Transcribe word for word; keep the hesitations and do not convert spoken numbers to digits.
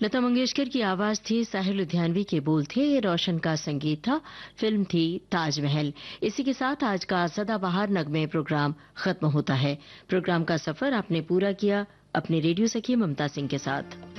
लता मंगेशकर की आवाज थी, साहिर लुधियानवी के बोल थे, रोशन का संगीत था, फिल्म थी ताजमहल। इसी के साथ आज का सदाबहार नगमे प्रोग्राम खत्म होता है। प्रोग्राम का सफर आपने पूरा किया अपने रेडियो सखी ममता सिंह के साथ।